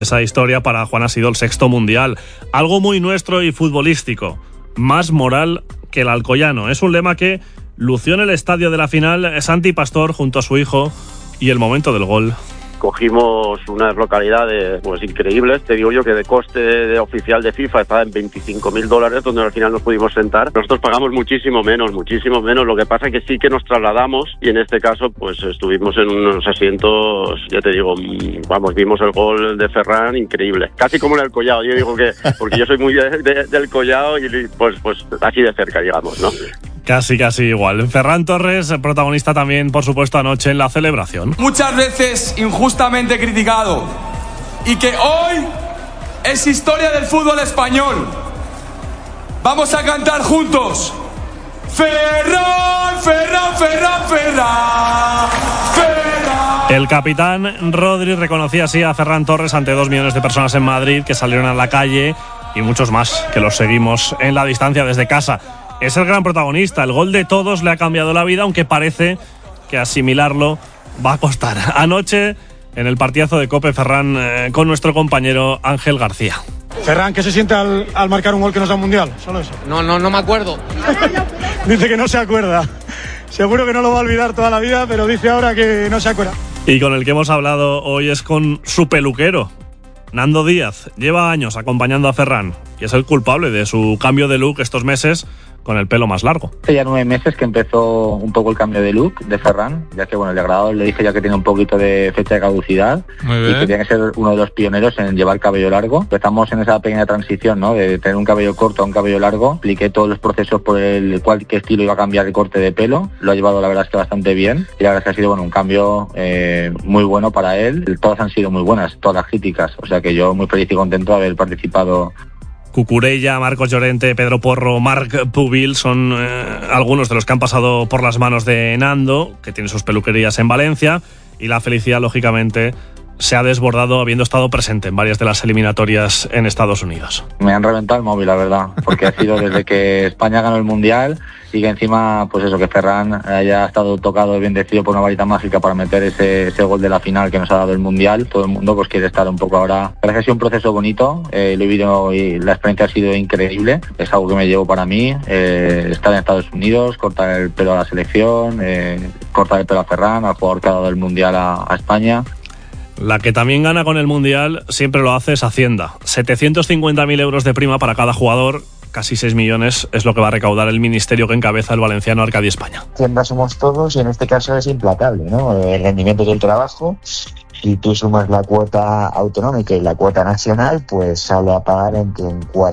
Esa historia para Juan ha sido el 6º mundial. Algo muy nuestro y futbolístico. Más moral que el alcoyano. Es un lema que lució en el estadio de la final Santi Pastor junto a su hijo y el momento del gol. Cogimos unas localidades pues increíbles, te digo yo que de coste de oficial de FIFA estaba en $25,000, donde al final nos pudimos sentar. Nosotros pagamos muchísimo menos, lo que pasa es que sí que nos trasladamos y en este caso pues estuvimos en unos asientos, ya te digo, vimos el gol de Ferran, increíble, casi como en el Collao, yo digo que, porque yo soy muy del Collao y pues así de cerca, digamos, ¿no? Casi igual. Ferran Torres, protagonista también, por supuesto, anoche en la celebración. Muchas veces injustamente criticado y que hoy es historia del fútbol español. Vamos a cantar juntos. Ferran, Ferran, Ferran, Ferran, Ferran. El capitán Rodri reconocía así a Ferran Torres ante 2 millones de personas en Madrid que salieron a la calle y muchos más que los seguimos en la distancia desde casa. Es el gran protagonista, el gol de todos le ha cambiado la vida, aunque parece que asimilarlo va a costar. Anoche, en el partidazo de COPE, Ferran con nuestro compañero Ángel García. Ferran, ¿qué se siente al marcar un gol que nos da un mundial? Solo eso. No me acuerdo. Dice que no se acuerda. Seguro que no lo va a olvidar toda la vida, pero dice ahora que no se acuerda. Y con el que hemos hablado hoy es con su peluquero, Nando Díaz. Lleva años acompañando a Ferran y es el culpable de su cambio de look estos meses, con el pelo más largo. Hace ya 9 meses que empezó un poco el cambio de look de Ferran, ya que el degradado le dije ya que tiene un poquito de fecha de caducidad y que tiene que ser uno de los pioneros en llevar cabello largo. Empezamos en esa pequeña transición, ¿no?, de tener un cabello corto a un cabello largo. Expliqué todos los procesos por el cual qué estilo iba a cambiar el corte de pelo. Lo ha llevado la verdad es que bastante bien y la verdad es que ha sido un cambio muy bueno para él. Todas han sido muy buenas, todas las críticas, o sea que yo muy feliz y contento de haber participado. Cucurella, Marcos Llorente, Pedro Porro, Marc Pubil son algunos de los que han pasado por las manos de Nando, que tiene sus peluquerías en Valencia, y la felicidad, lógicamente, se ha desbordado habiendo estado presente en varias de las eliminatorias en Estados Unidos. Me han reventado el móvil, la verdad, porque ha sido desde que España ganó el Mundial y que encima, pues eso, que Ferran haya estado tocado y bendecido por una varita mágica para meter ese gol de la final que nos ha dado el Mundial. Todo el mundo pues quiere estar un poco ahora. Parece que ha sido un proceso bonito, lo he vivido y la experiencia ha sido increíble. Es algo que me llevo para mí, estar en Estados Unidos, cortar el pelo a la selección, cortar el pelo a Ferran, al jugador que ha dado el Mundial a España. La que también gana con el Mundial siempre lo hace es Hacienda. 750.000 euros de prima para cada jugador, casi 6 millones es lo que va a recaudar el ministerio que encabeza el valenciano Arcadi España. Hacienda somos todos y en este caso es implacable, ¿no? El rendimiento del trabajo, si tú sumas la cuota autonómica y la cuota nacional, pues sale a pagar entre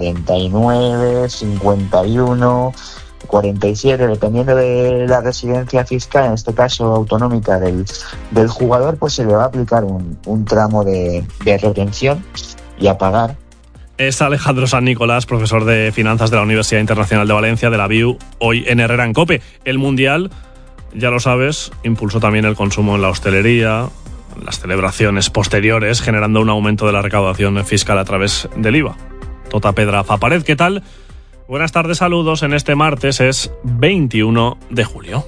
49, 51... 47, dependiendo de la residencia fiscal, en este caso autonómica del jugador, pues se le va a aplicar un tramo de retención y a pagar. Es Alejandro San Nicolás, profesor de Finanzas de la Universidad Internacional de Valencia, de la BIU, hoy en Herrera en COPE. El Mundial, ya lo sabes, impulsó también el consumo en la hostelería, las celebraciones posteriores, generando un aumento de la recaudación fiscal a través del IVA. Tota Pedraza Pared, ¿qué tal? Buenas tardes, saludos. En este martes es 21 de julio.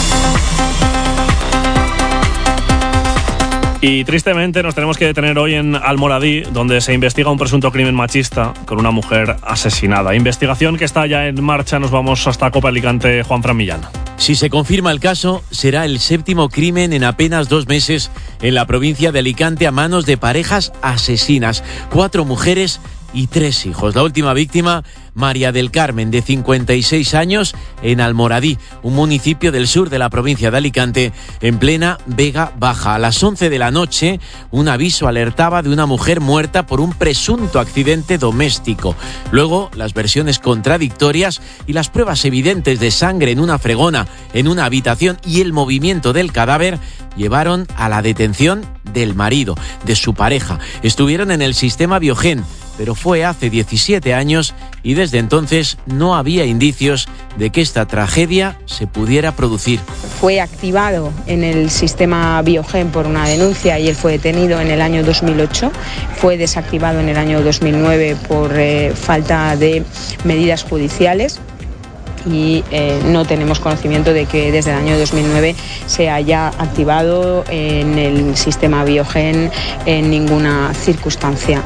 Y tristemente nos tenemos que detener hoy en Almoradí, donde se investiga un presunto crimen machista con una mujer asesinada. Investigación que está ya en marcha. Nos vamos hasta Copa Alicante, Juanfran Millán. Si se confirma el caso, será el 7º crimen en apenas 2 meses en la provincia de Alicante a manos de parejas asesinas. 4 mujeres y 3 hijos. La última víctima, María del Carmen, de 56 años, en Almoradí, un municipio del sur de la provincia de Alicante, en plena Vega Baja. A las 11 de la noche, un aviso alertaba de una mujer muerta por un presunto accidente doméstico. Luego, las versiones contradictorias y las pruebas evidentes de sangre en una fregona, en una habitación y el movimiento del cadáver llevaron a la detención del marido, de su pareja. Estuvieron en el sistema Biogen, pero fue hace 17 años y desde entonces no había indicios de que esta tragedia se pudiera producir. Fue activado en el sistema Biogen por una denuncia y él fue detenido en el año 2008. Fue desactivado en el año 2009 por falta de medidas judiciales. y no tenemos conocimiento de que desde el año 2009 se haya activado en el sistema Biogen en ninguna circunstancia.